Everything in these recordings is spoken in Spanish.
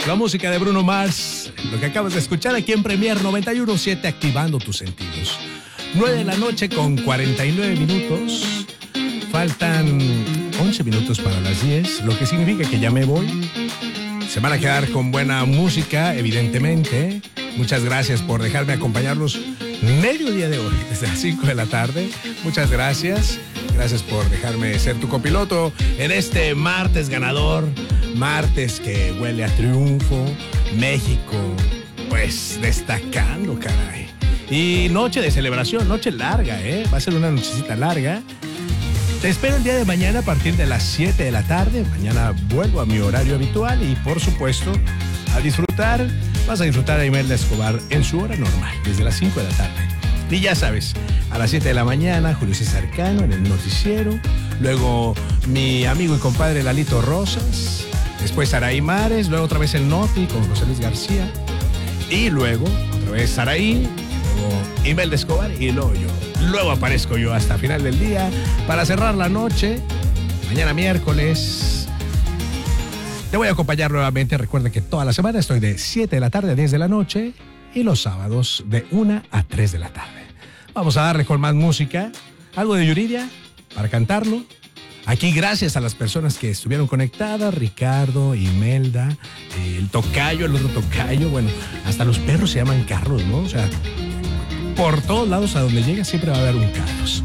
La música de Bruno Mars, lo que acabas de escuchar aquí en Premier 91.7, activando tus sentidos. 9 de la noche con 49 minutos. Faltan 11 minutos para las 10, lo que significa que ya me voy. Se van a quedar con buena música, evidentemente. Muchas gracias por dejarme acompañarlos mediodía de hoy, desde las 5 de la tarde. Muchas gracias. Gracias por dejarme ser tu copiloto en este martes ganador. Martes que huele a triunfo. México, pues, destacando, caray. Y noche de celebración, noche larga, ¿eh? Va a ser una nochecita larga. Te espero el día de mañana a partir de las 7 de la tarde. Mañana vuelvo a mi horario habitual y, por supuesto, a disfrutar. Vas a disfrutar a Imelda Escobar en su hora normal, desde las 5 de la tarde. Y ya sabes, a las 7 de la mañana, Julio César Cano en el noticiero. Luego, mi amigo y compadre Lalito Rosas. Después, Saraí Mares. Luego, otra vez el Noti con José Luis García. Y luego, otra vez Saraí. Luego, Imelda Escobar. Y luego yo. Luego aparezco yo hasta final del día para cerrar la noche. Mañana miércoles te voy a acompañar nuevamente. Recuerda que toda la semana estoy de 7 de la tarde a 10 de la noche y los sábados de 1 a 3 de la tarde. Vamos a darle con más música. Algo de Yuridia para cantarlo. Aquí gracias a las personas que estuvieron conectadas. Ricardo, Imelda, el tocayo, el otro tocayo. Bueno, hasta los perros se llaman Carlos, ¿no? O sea, por todos lados a donde llega siempre va a haber un Carlos.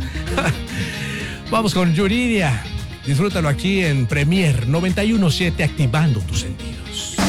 Vamos con Yuridia. Disfrútalo aquí en Premier 91.7, activando tus sentidos.